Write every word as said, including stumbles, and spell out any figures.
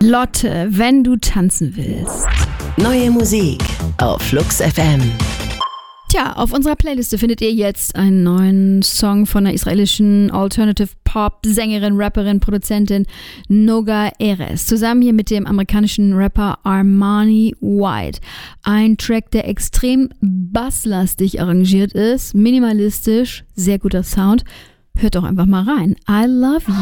Lotte, wenn du tanzen willst. Neue Musik auf Flux F M. Tja, auf unserer Playliste findet ihr jetzt einen neuen Song von der israelischen Alternative-Pop-Sängerin, Rapperin, Produzentin Noga Erez. Zusammen hier mit dem amerikanischen Rapper Armani White. Ein Track, der extrem basslastig arrangiert ist, minimalistisch, sehr guter Sound. Hört doch einfach mal rein. I love you.